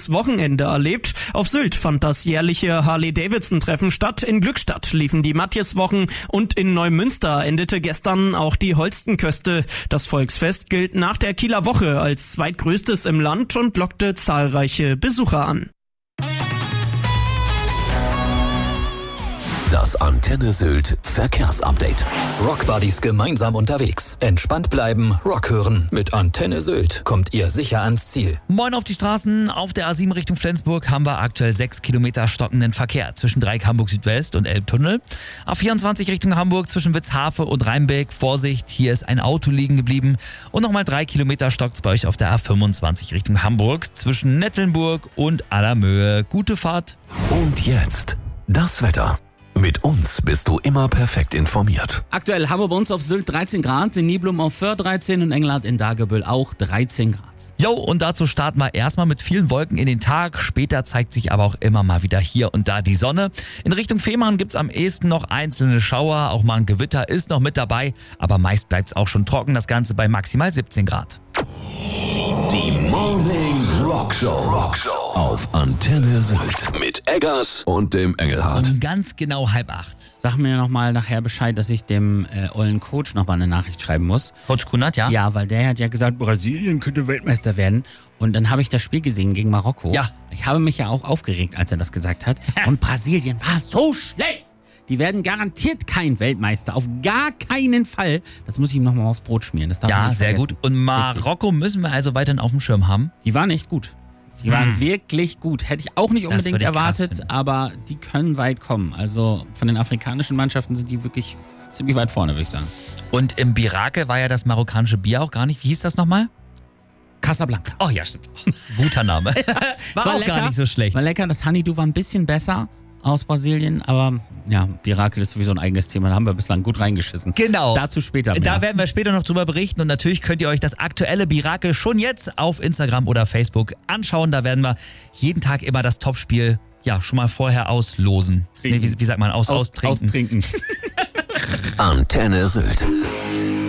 buntes Wochenende erlebt. Auf Sylt fand das jährliche Harley-Davidson-Treffen statt. In Glückstadt liefen die Matjeswochen und in Neumünster endete gestern auch die Holstenköste. Das Volksfest gilt nach der Kieler Woche als zweitgrößtes im Land und lockte zahlreiche Besucher an. Das Antenne Sylt Verkehrsupdate. Rockbuddies gemeinsam unterwegs. Entspannt bleiben, Rock hören. Mit Antenne Sylt kommt ihr sicher ans Ziel. Moin auf die Straßen. Auf der A7 Richtung Flensburg haben wir aktuell 6 Kilometer stockenden Verkehr zwischen Dreieck Hamburg Südwest und Elbtunnel. A24 Richtung Hamburg zwischen Witzhafe und Rheinbeck. Vorsicht, hier ist ein Auto liegen geblieben. Und nochmal 3 Kilometer stockt's bei euch auf der A25 Richtung Hamburg zwischen Nettelnburg und Allermöhe. Gute Fahrt. Und jetzt das Wetter. Mit uns bist du immer perfekt informiert. Aktuell haben wir bei uns auf Sylt 13 Grad, in Niblum auf Föhr 13 und Engelhardt in Dagebüll auch 13 Grad. Jo, und dazu starten wir erstmal mit vielen Wolken in den Tag. Später zeigt sich aber auch immer mal wieder hier und da die Sonne. In Richtung Fehmarn gibt's am ehesten noch einzelne Schauer. Auch mal ein Gewitter ist noch mit dabei. Aber meist bleibt's auch schon trocken. Das Ganze bei maximal 17 Grad. Die Morning Rockshow auf Antenne Sylt mit Eggers und dem Engelhardt. Um ganz genau 7:30. Sag mir nochmal nachher Bescheid, dass ich dem ollen Coach nochmal eine Nachricht schreiben muss. Coach Kunert, ja? Ja, weil der hat ja gesagt, Brasilien könnte Weltmeister werden. Und dann habe ich das Spiel gesehen gegen Marokko. Ja. Ich habe mich ja auch aufgeregt, als er das gesagt hat. Und Brasilien war so schlecht. Die werden garantiert kein Weltmeister. Auf gar keinen Fall. Das muss ich ihm nochmal aufs Brot schmieren. Das darf man Ja, nicht sehr vergessen. gut. Und Marokko müssen wir also weiterhin auf dem Schirm haben. Die waren echt gut. Die waren wirklich gut. Hätte ich auch nicht unbedingt würde ich krass erwartet, finden. aber die können weit kommen. Also von den afrikanischen Mannschaften sind die wirklich ziemlich weit vorne, würde ich sagen. Und im Birake war ja das marokkanische Bier auch gar nicht. Wie hieß das nochmal? Casablanca. Oh ja, stimmt. Guter Name. War auch gar nicht so schlecht. War lecker. Das Honeydew war ein bisschen besser aus Brasilien, aber ja, Birakel ist sowieso ein eigenes Thema. Da haben wir bislang gut reingeschissen. Genau. Dazu später mehr. Da werden wir später noch drüber berichten und natürlich könnt ihr euch das aktuelle Birakel schon jetzt auf Instagram oder Facebook anschauen. Da werden wir jeden Tag immer das Topspiel ja schon mal vorher auslosen. Nee, wie sagt man? Austrinken. Austrinken. Antenne Sylt.